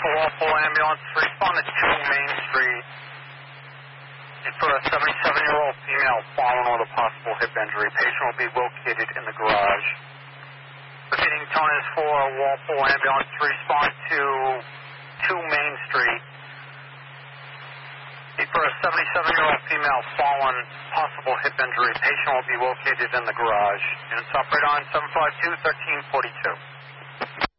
for Walpole Ambulance. Respond to 2 Main Street. For a 77-year-old female fallen with a possible hip injury. Patient will be located in the garage. Repeating, tone is for Walpole Ambulance. Respond to 2 Main Street. For a 77-year-old female fallen, possible hip injury. Patient will be located in the garage. Units operate on 752-1342.